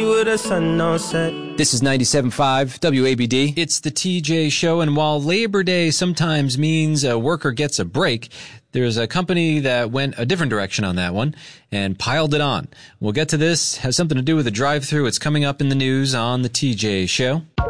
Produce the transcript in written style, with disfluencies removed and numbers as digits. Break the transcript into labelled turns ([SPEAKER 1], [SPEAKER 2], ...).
[SPEAKER 1] where the sun don't set.
[SPEAKER 2] This is 97.5 WABD. It's the TJ Show, and while Labor Day sometimes means a worker gets a break, there's a company that went a different direction on that one and piled it on. We'll get to this. Has something to do with a drive-thru. It's coming up in the news on the TJ Show.